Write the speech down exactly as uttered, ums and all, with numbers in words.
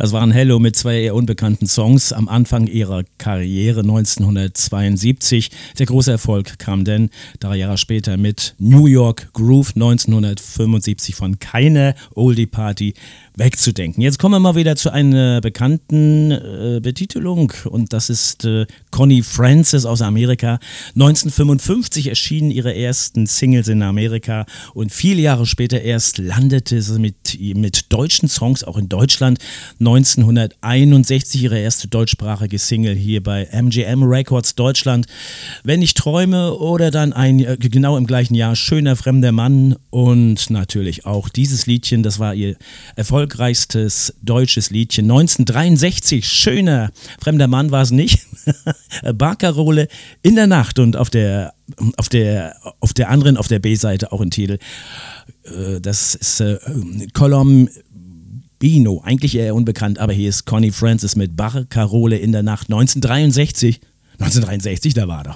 Das waren Hello mit zwei eher unbekannten Songs am Anfang ihrer Karriere neunzehnhundertzweiundsiebzig. Der große Erfolg kam dann drei Jahre später mit New York Groove neunzehnhundertfünfundsiebzig von keiner Oldie Party wegzudenken. Jetzt kommen wir mal wieder zu einer bekannten äh, Betitelung und das ist äh, Connie Francis aus Amerika. neunzehnhundertfünfundfünfzig erschienen ihre ersten Singles in Amerika und viele Jahre später erst landete sie mit, mit deutschen Songs auch in Deutschland. neunzehnhunderteinundsechzig ihre erste deutschsprachige Single hier bei M G M Records Deutschland. Wenn ich träume oder dann ein, genau im gleichen Jahr Schöner fremder Mann und natürlich auch dieses Liedchen, das war ihr erfolgreichstes deutsches Liedchen. neunzehnhundertdreiundsechzig, Schöner fremder Mann war es nicht. Barcarolle in der Nacht und auf der, auf der, auf der anderen, auf der B-Seite auch ein Titel. Das ist äh, Colom Bino, eigentlich eher unbekannt, aber hier ist Connie Francis mit Barcarolle in der Nacht neunzehnhundertdreiundsechzig. neunzehnhundertdreiundsechzig, da war er.